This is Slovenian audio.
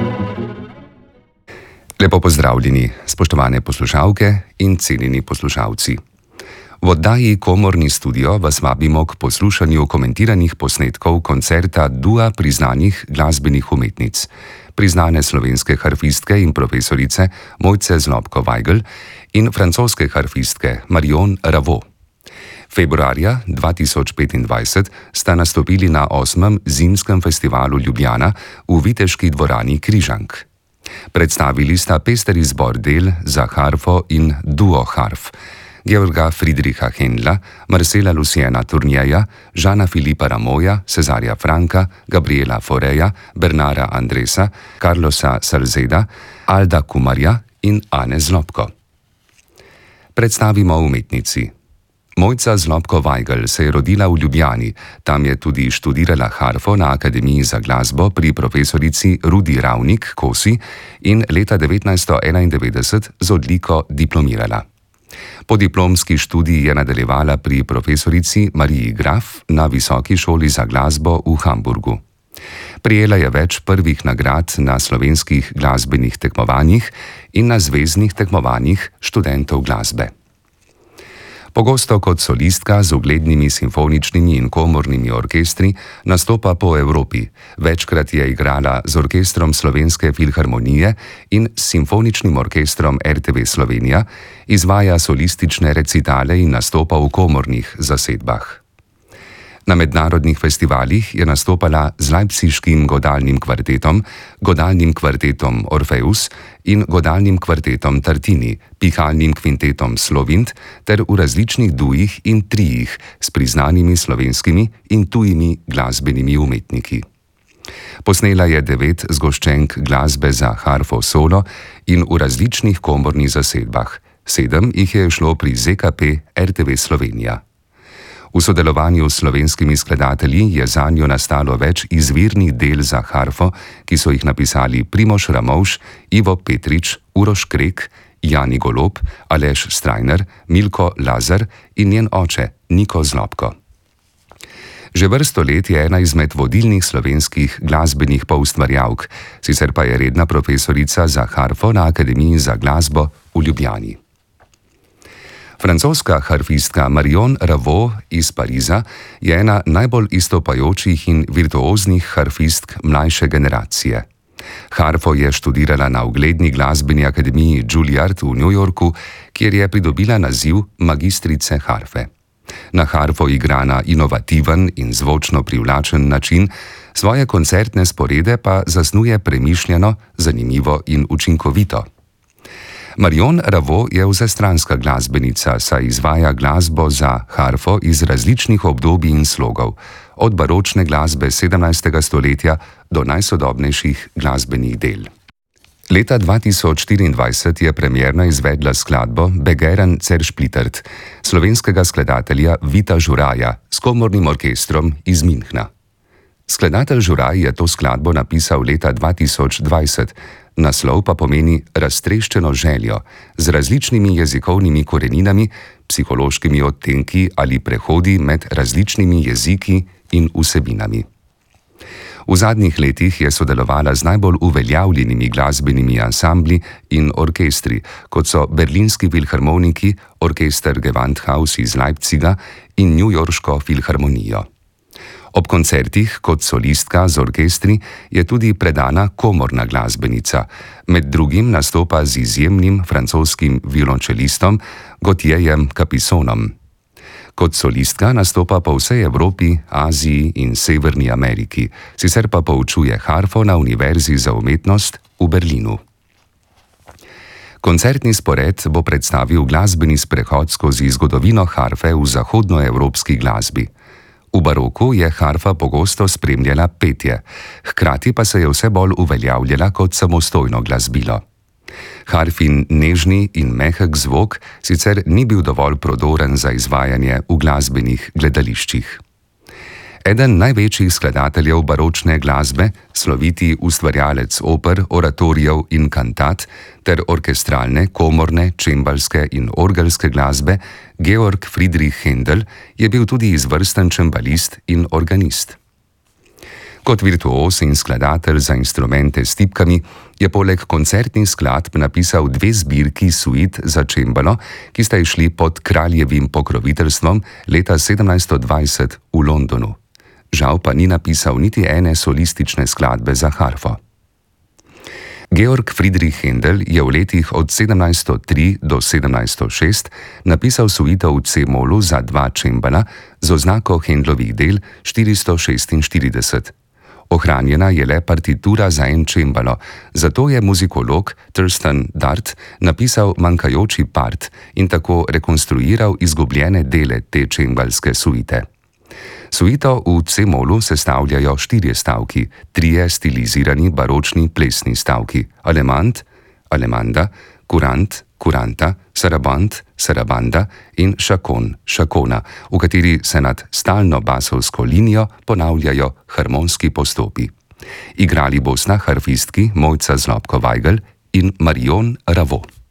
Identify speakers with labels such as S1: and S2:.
S1: Lepo pozdravljeni, spoštovane poslušalke in cenjeni poslušalci. V oddaji Komorni studio vas vabimo k poslušanju komentiranih posnetkov koncerta dua priznanih glasbenih umetnic, priznane slovenske harfistke in profesorice Mojce Zlobko-Vajgl in francoske harfistke Marion Ravot. Februarja 2025 sta nastopili na 8. Zimskem festivalu Ljubljana v viteški dvorani Križank. Predstavili sta pester izbor del za harfo in duo harf, Georga Friedricha Händla, Marcela Luciena Tournieja, Žana Filipa Ramoja, Cesarja Franka, Gabriela Fauréja, Bernarda Andresa, Carlosa Salzeda, Alda Kumarja in Ane Zlobko. Predstavimo umetnici. Mojca Zlobko-Vajgl se je rodila v Ljubljani, tam je tudi študirala harfo na Akademiji za glasbo pri profesorici Rudi Ravnik-Kosi in leta 1991 z odliko diplomirala. Podiplomski študij je nadaljevala pri profesorici Mariji Graf na Visoki šoli za glasbo v Hamburgu. Prijela je več prvih nagrad na slovenskih glasbenih tekmovanjih in na zveznih tekmovanjih študentov glasbe. Pogosto kot solistka z uglednimi simfoničnimi in komornimi orkestri nastopa po Evropi. Večkrat je igrala z orkestrom Slovenske filharmonije in s simfoničnim orkestrom RTV Slovenija, izvaja solistične recitale in nastopa v komornih zasedbah. Na mednarodnih festivalih je nastopala z leipziškim godalnim kvartetom Orfeus in godalnim kvartetom Tartini, pihalnim kvintetom Slovint ter v različnih duih in trijih s priznanimi slovenskimi in tujimi glasbenimi umetniki. Posnela je 9 zgoščenk glasbe za harfo solo in v različnih komornih zasedbah, 7 jih je šlo pri ZKP RTV Slovenija. V sodelovanju s slovenskimi skladatelji je zanjo nastalo več izvirnih del za harfo, ki so jih napisali Primož Ramovš, Ivo Petrič, Uroš Krek, Jani Golob, Aleš Strajner, Milko Lazar in njen oče Niko Zlobko. Že vrsto let je ena izmed vodilnih slovenskih glasbenih poustvarjalk, sicer pa je redna profesorica za harfo na Akademiji za glasbo v Ljubljani. Francoska harfistka Marion Ravot iz Pariza je ena najbolj izstopajočih in virtuoznih harfistk mlajše generacije. Harfo je študirala na ugledni glasbeni akademiji Juilliard v New Yorku, kjer je pridobila naziv magistrice harfe. Na harfo igra na inovativen in zvočno privlačen način, svoje koncertne sporede pa zasnuje premišljeno, zanimivo in učinkovito. Marion Ravot je vsestranska glasbenica, saj izvaja glasbo za harfo iz različnih obdobij in slogov, od baročne glasbe 17. stoletja do najsodobnejših glasbenih del. Leta 2024 je premierno izvedla skladbo Begehren zersplittert slovenskega skladatelja Vita Žuraja s komornim orkestrom iz Münchna. Skladatelj Žuraj je to skladbo napisal leta 2020, naslov pa pomeni raztreščeno željo z različnimi jezikovnimi koreninami, psihološkimi odtenki ali prehodi med različnimi jeziki in vsebinami. V zadnjih letih je sodelovala z najbolj uveljavljenimi glasbenimi ansambli in orkestri, kot so Berlinski filharmoniki, orkester Gewandhaus iz Leipziga in Newyorško filharmonijo. Ob koncertih kot solistka z orkestri je tudi predana komorna glasbenica, med drugim nastopa z izjemnim francoskim violončelistom Gautierjem Capissonom. Kot solistka nastopa po vsej Evropi, Aziji in Severni Ameriki, sicer pa poučuje harfo na Univerzi za umetnost v Berlinu. Koncertni spored bo predstavil glasbeni sprehod skozi zgodovino harfe v zahodnoevropski glasbi. V baroku je harfa pogosto spremljala petje, hkrati pa se je vse bolj uveljavljala kot samostojno glasbilo. Harfin nežni in mehek zvok sicer ni bil dovolj prodoren za izvajanje v glasbenih gledališčih. Eden največjih skladateljev baročne glasbe, sloviti ustvarjalec oper, oratorijev in kantat ter orkestralne, komorne, čembalske in orgelske glasbe, Georg Friedrich Händel je bil tudi izvrsten čembalist in organist. Kot virtuoz in skladatelj za instrumente s tipkami je poleg koncertnih skladb napisal 2 zbirki suit za čembalo, ki sta išli pod kraljevim pokroviteljstvom leta 1720 v Londonu. Žal pa ni napisal niti ene solistične skladbe za harfo. Georg Friedrich Händel je v letih od 1703 do 1706 napisal suito v C-molu za 2 čembala z oznako Händlovih del 446. Ohranjena je le partitura za en čembalo, zato je muzikolog Thurston Dart napisal manjkajoči part in tako rekonstruiral izgubljene dele te čembalske suite. Suito v C-molu sestavljajo 4 stavki, 3 stilizirani baročni plesni stavki: alemant, alemanda, kurant, kuranta, saraband, sarabanda in šakon, šakona, v kateri se nad stalno basovsko linijo ponavljajo harmonski postopi. Igrali bosta harfistki Mojca Zlobko-Weigl in Marion Ravo.